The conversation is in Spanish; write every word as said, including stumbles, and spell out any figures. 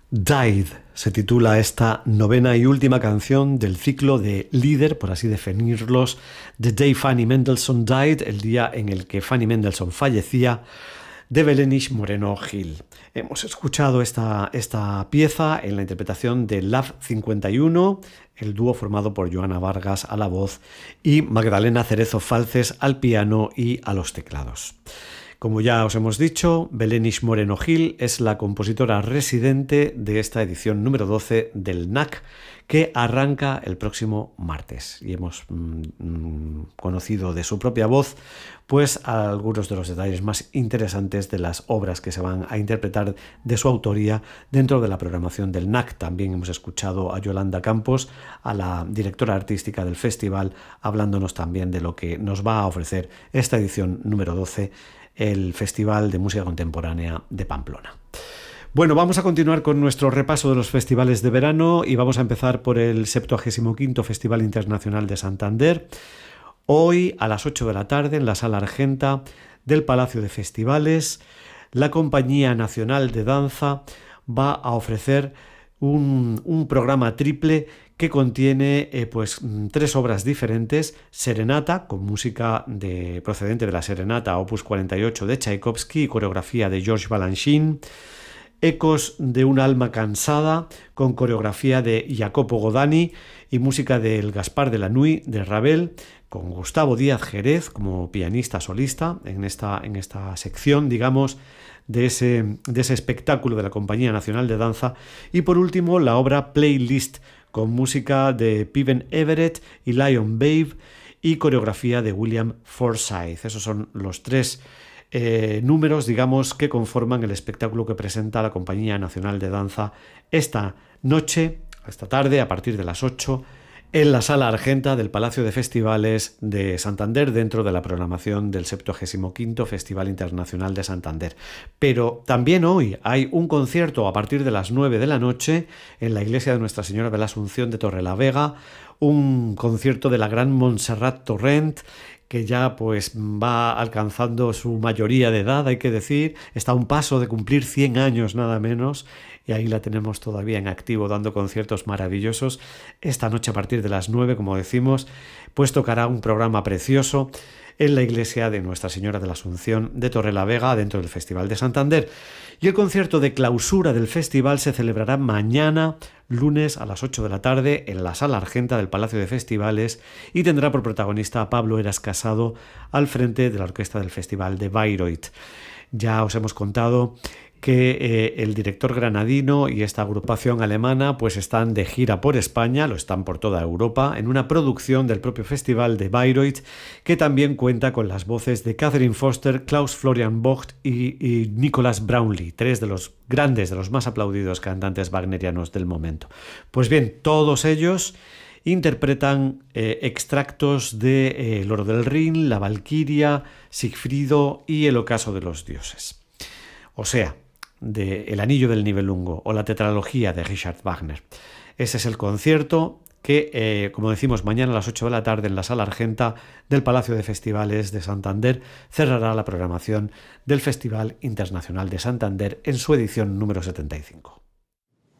Died se titula esta novena y última canción del ciclo de Líder, por así definirlos, The Day Fanny Mendelssohn Died, el día en el que Fanny Mendelssohn fallecía, de Bélénice Moreno-Gil. Hemos escuchado esta, esta pieza en la interpretación de Love cincuenta y uno, el dúo formado por Joana Vargas a la voz y Magdalena Cerezo Falces al piano y a los teclados. Como ya os hemos dicho, Bélénice Moreno-Gil es la compositora residente de esta edición número doce del N A C, que arranca el próximo martes. Y hemos mmm, conocido de su propia voz pues algunos de los detalles más interesantes de las obras que se van a interpretar de su autoría dentro de la programación del N A C. También hemos escuchado a Yolanda Campos, a la directora artística del festival, hablándonos también de lo que nos va a ofrecer esta edición número doce, el Festival de Música Contemporánea de Pamplona. Bueno, vamos a continuar con nuestro repaso de los festivales de verano y vamos a empezar por el septuagésimo quinto Festival Internacional de Santander. Hoy a las ocho de la tarde en la Sala Argenta del Palacio de Festivales, la Compañía Nacional de Danza va a ofrecer un, un programa triple que contiene eh, pues, tres obras diferentes: Serenata, con música de, procedente de la Serenata Opus cuarenta y ocho de Tchaikovsky y coreografía de Georges Balanchine; Ecos de un alma cansada, con coreografía de Jacopo Godani y música del Gaspar de la Nuit de Ravel, con Gustavo Díaz Jerez como pianista solista en esta, en esta sección, digamos, de ese, de ese espectáculo de la Compañía Nacional de Danza. Y por último, la obra Playlist, con música de Piven Everett y Lion Babe y coreografía de William Forsythe. Esos son los tres eh, números, digamos, que conforman el espectáculo que presenta la Compañía Nacional de Danza esta noche, esta tarde, a partir de las ocho, en la Sala Argenta del Palacio de Festivales de Santander, dentro de la programación del septuagésimo quinto Festival Internacional de Santander. Pero también hoy hay un concierto a partir de las nueve de la noche en la iglesia de Nuestra Señora de la Asunción de Torrelavega, un concierto de la gran Montserrat Torrent, que ya pues va alcanzando su mayoría de edad, hay que decir, está a un paso de cumplir cien años nada menos, y ahí la tenemos todavía en activo dando conciertos maravillosos. Esta noche a partir de las nueve, como decimos, pues tocará un programa precioso en la iglesia de Nuestra Señora de la Asunción de Torrelavega, dentro del Festival de Santander. Y el concierto de clausura del festival se celebrará mañana, lunes, a las ocho de la tarde, en la Sala Argenta del Palacio de Festivales, y tendrá por protagonista a Pablo Eras Casado al frente de la orquesta del Festival de Bayreuth. Ya os hemos contado que eh, el director granadino y esta agrupación alemana pues están de gira por España, lo están por toda Europa, en una producción del propio Festival de Bayreuth, que también cuenta con las voces de Catherine Foster, Klaus Florian Vogt y, y Nicholas Brownlee, tres de los grandes, de los más aplaudidos cantantes wagnerianos del momento. Pues bien, todos ellos interpretan eh, extractos de eh, El oro del Rin, La Valquiria, Sigfrido y El ocaso de los dioses. O sea, de El anillo del Nibelungo o la tetralogía de Richard Wagner. Ese es el concierto que, eh, como decimos, mañana a las ocho de la tarde en la Sala Argenta del Palacio de Festivales de Santander cerrará la programación del Festival Internacional de Santander en su edición número setenta y cinco.